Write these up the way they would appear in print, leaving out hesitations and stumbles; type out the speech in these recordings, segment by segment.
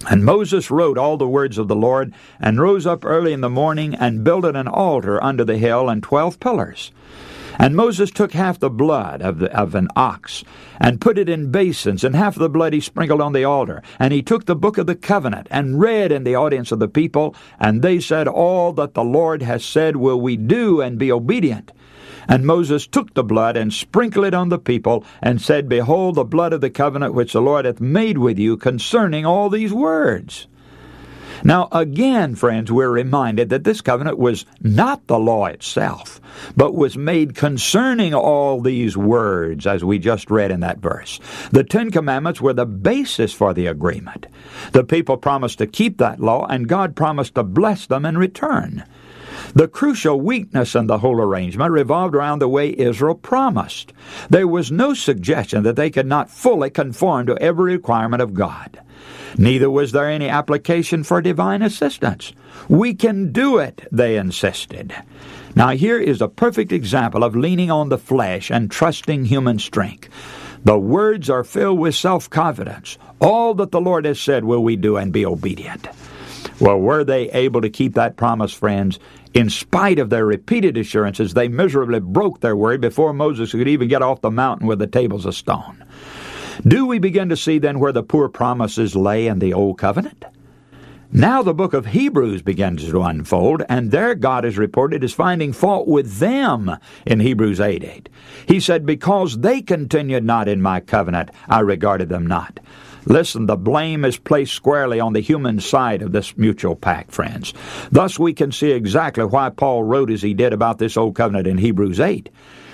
And Moses wrote all the words of the Lord, and rose up early in the morning, and builded an altar under the hill, and 12 pillars. And Moses took half the blood of an ox, and put it in basins, and half the blood he sprinkled on the altar. And he took the book of the covenant, and read in the audience of the people, and they said, All that the Lord has said will we do, and be obedient. And Moses took the blood, and sprinkled it on the people, and said, Behold the blood of the covenant which the Lord hath made with you concerning all these words. Now, again, friends, we're reminded that this covenant was not the law itself, but was made concerning all these words, as we just read in that verse. The 10 Commandments were the basis for the agreement. The people promised to keep that law, and God promised to bless them in return. The crucial weakness in the whole arrangement revolved around the way Israel promised. There was no suggestion that they could not fully conform to every requirement of God. Neither was there any application for divine assistance. We can do it, they insisted. Now here is a perfect example of leaning on the flesh and trusting human strength. The words are filled with self-confidence. All that the Lord has said will we do, and be obedient. Well, were they able to keep that promise, friends? In spite of their repeated assurances, they miserably broke their word before Moses could even get off the mountain with the tables of stone. Do we begin to see then where the poor promises lay in the Old Covenant? Now the book of Hebrews begins to unfold, and there God is reported as finding fault with them in Hebrews 8:8. He said, Because they continued not in my covenant, I regarded them not. Listen, the blame is placed squarely on the human side of this mutual pact, friends. Thus we can see exactly why Paul wrote as he did about this Old Covenant in Hebrews 8.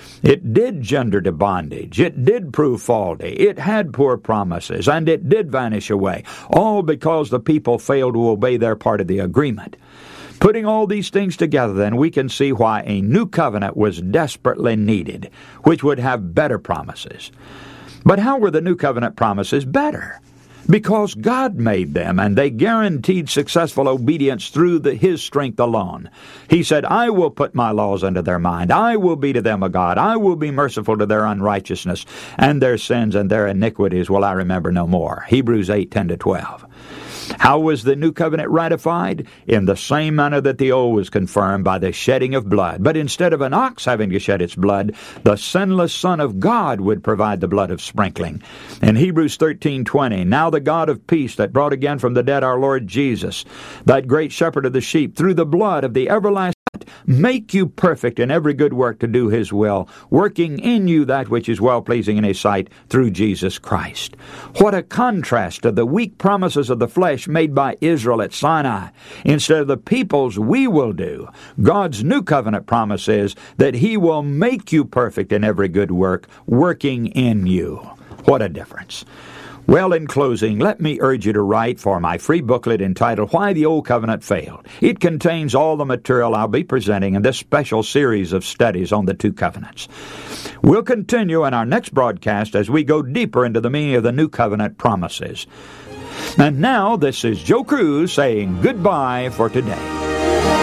It did gender to bondage. It did prove faulty. It had poor promises, and it did vanish away, all because the people failed to obey their part of the agreement. Putting all these things together, then, we can see why a new covenant was desperately needed, which would have better promises. But how were the new covenant promises better? Because God made them, and they guaranteed successful obedience through His strength alone. He said, I will put my laws into their mind. I will be to them a God. I will be merciful to their unrighteousness, and their sins and their iniquities will I remember no more. Hebrews 8:10-12. How was the new covenant ratified? In the same manner that the old was confirmed, by the shedding of blood. But instead of an ox having to shed its blood, the sinless Son of God would provide the blood of sprinkling. In Hebrews 13:20, now the God of peace that brought again from the dead our Lord Jesus, that great shepherd of the sheep, through the blood of the everlasting, make you perfect in every good work to do His will, working in you that which is well-pleasing in His sight through Jesus Christ. What a contrast to the weak promises of the flesh made by Israel at Sinai. Instead of the people's we will do, God's new covenant promise is that He will make you perfect in every good work, working in you. What a difference. Well, in closing, let me urge you to write for my free booklet entitled Why the Old Covenant Failed. It contains all the material I'll be presenting in this special series of studies on the two covenants. We'll continue in our next broadcast as we go deeper into the meaning of the new covenant promises. And now, this is Joe Cruz saying goodbye for today.